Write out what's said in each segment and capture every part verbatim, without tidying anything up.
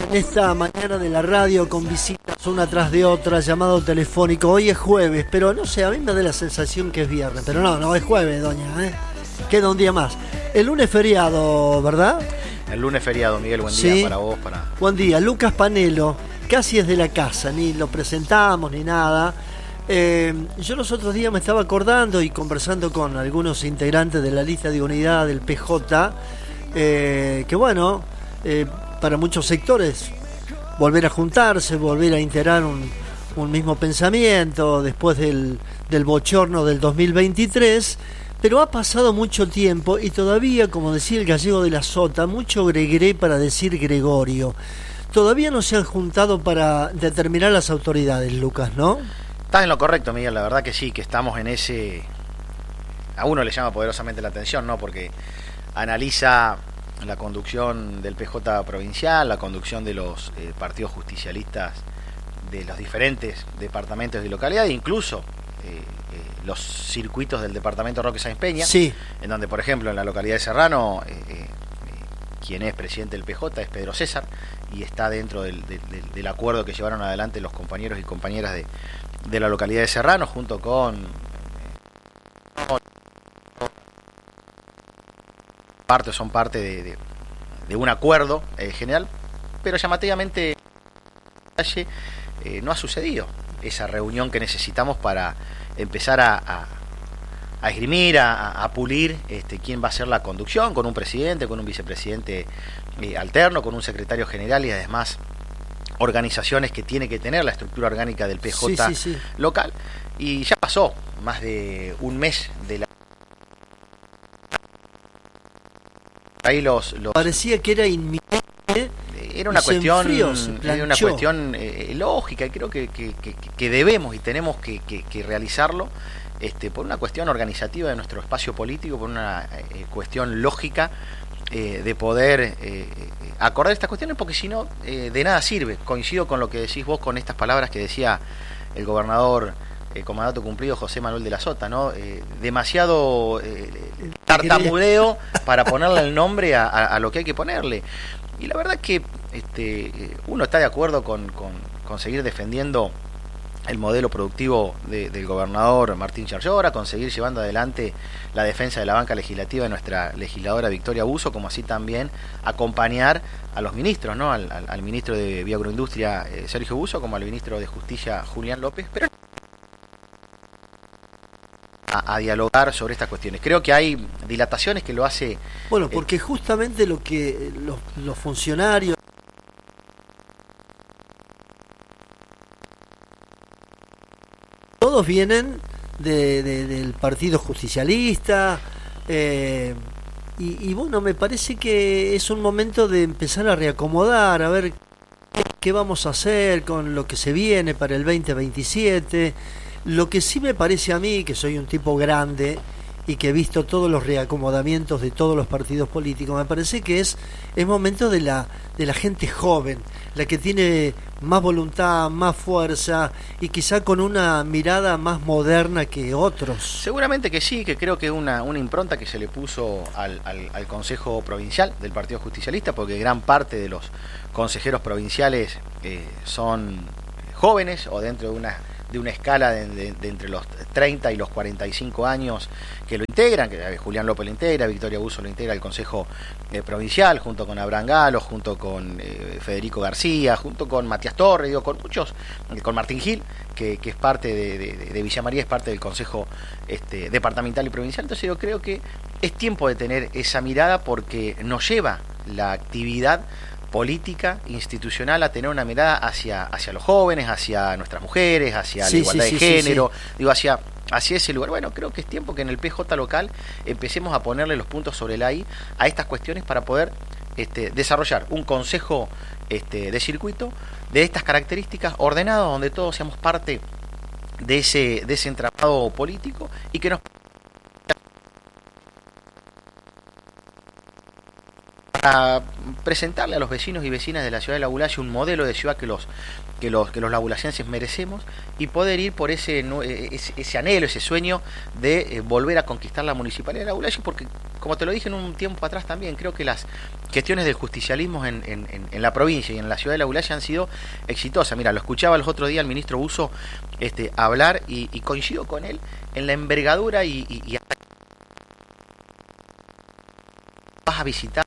en esta mañana de la radio con visitas una tras de otra, llamado telefónico. Hoy es jueves, pero no sé, a mí me da la sensación que es viernes, pero no, no es jueves, doña, ¿eh? Queda un día más. El lunes feriado, ¿verdad? El lunes feriado, Miguel, buen sí. día para vos. Para... Buen día, Lucas Panelo, casi es de la casa, ni lo presentamos ni nada. Eh, yo los otros días me estaba acordando y conversando con algunos integrantes de la lista de unidad del P J, eh, que bueno, eh, para muchos sectores volver a juntarse, volver a integrar un, un mismo pensamiento después del, del bochorno del dos mil veintitrés, pero ha pasado mucho tiempo y todavía, como decía el gallego de la Sota, mucho gregoré para decir Gregorio. Todavía no se han juntado para determinar las autoridades, Lucas, ¿no? Estás en lo correcto, Miguel, la verdad que sí, que estamos en ese... A uno le llama poderosamente la atención, ¿no? Porque analiza la conducción del P J provincial, la conducción de los eh, partidos justicialistas de los diferentes departamentos y localidades, incluso eh, eh, los circuitos del departamento Roque Sáenz Peña, sí. En donde, por ejemplo, en la localidad de Serrano, eh, eh, quien es presidente del P J es Pedro César, y está dentro del, del, del acuerdo que llevaron adelante los compañeros y compañeras de de la localidad de Serrano, junto con parte son parte de, de, de un acuerdo eh, general, pero llamativamente eh, no ha sucedido esa reunión que necesitamos para empezar a, a, a esgrimir, a, a pulir este, quién va a ser la conducción, con un presidente, con un vicepresidente eh, alterno, con un secretario general y además organizaciones que tiene que tener la estructura orgánica del P J sí, sí, sí. local, y ya pasó más de un mes de la... Ahí los, los... parecía que era inminente, era una cuestión enfrió, era una cuestión eh, lógica, y creo que, que, que, que debemos y tenemos que, que, que realizarlo este, por una cuestión organizativa de nuestro espacio político, por una eh, cuestión lógica Eh, de poder eh, acordar estas cuestiones, porque si no, eh, de nada sirve. Coincido con lo que decís vos, con estas palabras que decía el gobernador eh, con mandato cumplido, José Manuel de la Sota, ¿no? Eh, demasiado eh, tartamudeo para ponerle el nombre a, a, a lo que hay que ponerle. Y la verdad es que este, uno está de acuerdo con, con, con seguir defendiendo el modelo productivo de, del gobernador Martín Charllora, con seguir llevando adelante la defensa de la banca legislativa de nuestra legisladora Victoria Busso, como así también acompañar a los ministros, ¿no? Al, al, al ministro de Bioagroindustria eh, Sergio Busso, como al ministro de Justicia Julián López, pero a, a dialogar sobre estas cuestiones. Creo que hay dilataciones que lo hace... Bueno, porque eh, justamente lo que los, los funcionarios todos vienen de, de, del Partido Justicialista eh, y, y bueno, me parece que es un momento de empezar a reacomodar, a ver qué vamos a hacer con lo que se viene para el veinte veintisiete. Lo que sí me parece a mí, que soy un tipo grande y que he visto todos los reacomodamientos de todos los partidos políticos, me parece que es, es momento de la, de la gente joven, la que tiene más voluntad, más fuerza y quizá con una mirada más moderna que otros. Seguramente que sí, que creo que es una, una impronta que se le puso al, al, al Consejo Provincial del Partido Justicialista, porque gran parte de los consejeros provinciales eh, son jóvenes o dentro de una de una escala de, de, de entre los treinta y los cuarenta y cinco años que lo integran, que eh, Julián López lo integra, Victoria Busso lo integra el Consejo eh, Provincial, junto con Abraham Galo, junto con eh, Federico García, junto con Matías Torres, digo, con muchos, eh, con Martín Gil, que, que es parte de, de, de Villa María, es parte del Consejo este, Departamental y Provincial. Entonces yo creo que es tiempo de tener esa mirada, porque nos lleva la actividad política, institucional, a tener una mirada hacia, hacia los jóvenes, hacia nuestras mujeres, hacia sí, la igualdad sí, de sí, género, sí, sí. digo, hacia, hacia ese lugar. Bueno, creo que es tiempo que en el P J local empecemos a ponerle los puntos sobre la I a estas cuestiones para poder este, desarrollar un consejo este, de circuito de estas características, ordenado, donde todos seamos parte de ese, de ese entramado político y que nos para presentarle a los vecinos y vecinas de la ciudad de La Bulacia un modelo de ciudad que los que los que los labulacienses merecemos y poder ir por ese ese, ese anhelo, ese sueño de eh, volver a conquistar la municipalidad de La Bulacia, porque como te lo dije en un tiempo atrás también, creo que las gestiones del justicialismo en, en, en la provincia y en la ciudad de La Bulacia han sido exitosas. Mira, lo escuchaba los otros días el ministro Busso este, hablar y, y coincido con él en la envergadura y, y, y vas a visitar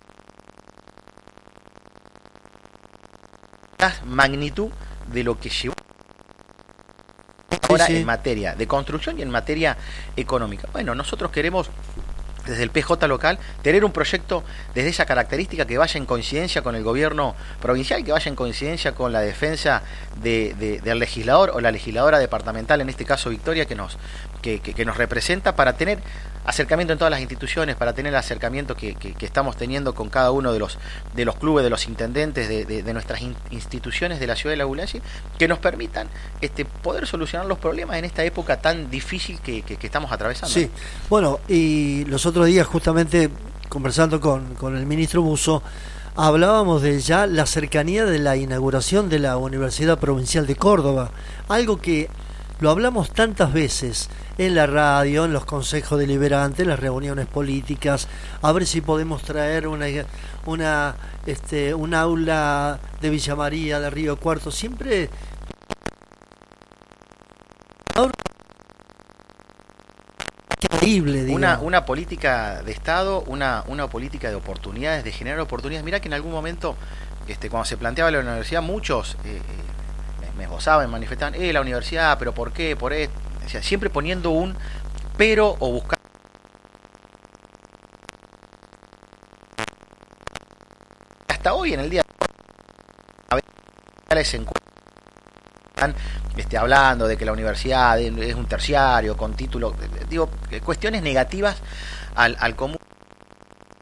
la magnitud de lo que llevó ahora sí, sí. en materia de construcción y en materia económica. Bueno, nosotros queremos desde el P J local tener un proyecto desde esa característica que vaya en coincidencia con el gobierno provincial, que vaya en coincidencia con la defensa de, de, del legislador o la legisladora departamental, en este caso Victoria, que nos, que, que, que nos representa, para tener acercamiento en todas las instituciones, para tener el acercamiento que, que, que estamos teniendo con cada uno de los de los clubes, de los intendentes, de, de, de nuestras in, instituciones de la ciudad de La Bulacia, que nos permitan este, poder solucionar los problemas en esta época tan difícil que, que, que estamos atravesando. Sí, bueno, y los otros días justamente conversando con, con el ministro Busso, hablábamos de ya la cercanía de la inauguración de la Universidad Provincial de Córdoba, algo que lo hablamos tantas veces en la radio, en los consejos deliberantes, en las reuniones políticas, a ver si podemos traer una una este un aula de Villa María, de Río Cuarto, siempre increíble, una una política de Estado, una una política de oportunidades, de generar oportunidades. Mira que en algún momento este cuando se planteaba la universidad, muchos eh, me esbozaban, manifestaban, eh, la universidad, pero ¿por qué? Por esto. O sea, siempre poniendo un pero o buscando. Hasta hoy, en el día de hoy, están este, hablando de que la universidad es un terciario con título, digo, cuestiones negativas al, al común.